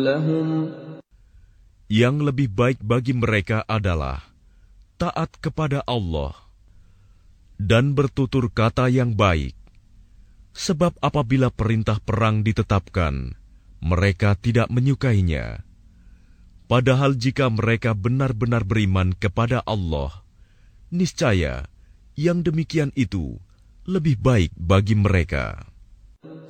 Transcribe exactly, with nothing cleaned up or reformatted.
Yang lebih baik bagi mereka adalah taat kepada Allah dan bertutur kata yang baik. Sebab apabila perintah perang ditetapkan, mereka tidak menyukainya. Padahal jika mereka benar-benar beriman kepada Allah, niscaya yang demikian itu lebih baik bagi mereka.